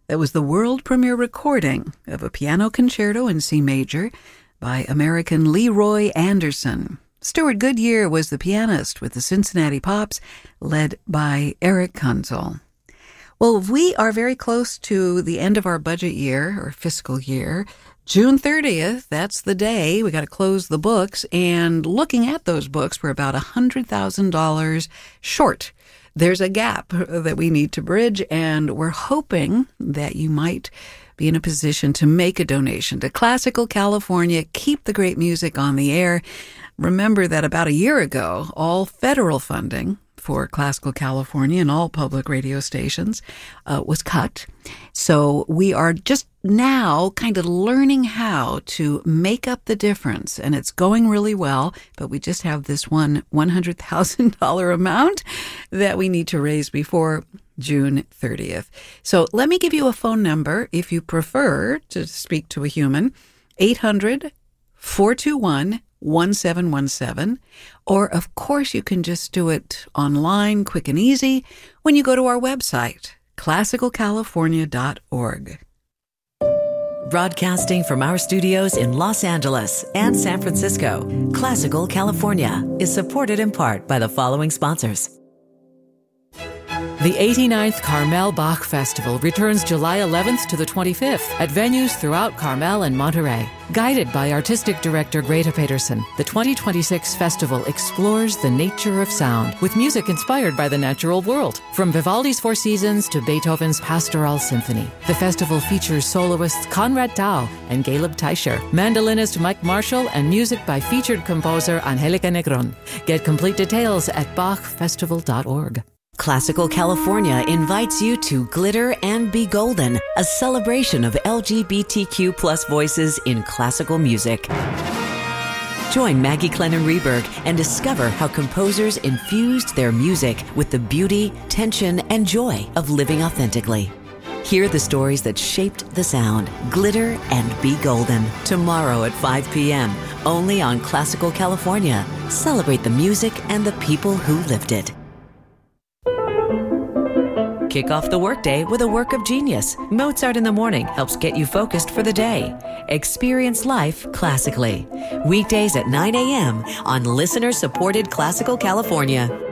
That was the world premiere recording of a piano concerto in C major by American Leroy Anderson. Stuart Goodyear was the pianist with the Cincinnati Pops, led by Eric Kunzel. Well, we are very close to the end of our budget year, or fiscal year. June 30th, that's the day. We got to close the books, and looking at those books, we're about $100,000 short. There's a gap that we need to bridge, and we're hoping that you might be in a position to make a donation to Classical California. Keep the great music on the air. Remember that about a year ago, all federal funding for Classical California and all public radio stations was cut. So we are just now kind of learning how to make up the difference, and it's going really well, but we just have this one $100,000 amount that we need to raise before June 30th. So let me give you a phone number if you prefer to speak to a human, 800-421-1717, or of course you can just do it online, quick and easy, when you go to our website, classicalcalifornia.org. Broadcasting from our studios in Los Angeles and San Francisco, Classical California is supported in part by the following sponsors. The 89th Carmel Bach Festival returns July 11th to the 25th at venues throughout Carmel and Monterey. Guided by Artistic Director Greta Peterson, the 2026 festival explores the nature of sound with music inspired by the natural world. From Vivaldi's Four Seasons to Beethoven's Pastoral Symphony, the festival features soloists Conrad Tao and Caleb Teicher, mandolinist Mike Marshall, and music by featured composer Angelica Negron. Get complete details at bachfestival.org. Classical California invites you to Glitter and Be Golden, a celebration of LGBTQ plus voices in classical music. Join Maggie Clennon Reberg and discover how composers infused their music with the beauty, tension, and joy of living authentically. Hear the stories that shaped the sound. Glitter and Be Golden, tomorrow at 5 p.m., only on Classical California. Celebrate the music and the people who lived it. Kick off the workday with a work of genius. Mozart in the Morning helps get you focused for the day. Experience life classically. Weekdays at 9 a.m. on listener-supported Classical California.